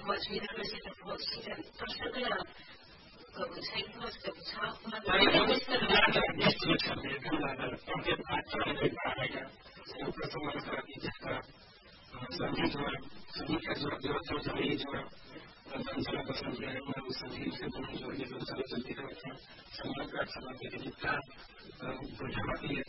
was wieder ein bisschen vorsichtig. Das ist ja Hängt gebraucht Ja, jag måste lära jättemycket det kan lära om det är det bara så som man ska hitta så det så det kan så det så så det så man ska på så det man så det så det så det så det så man ska så det hitta på det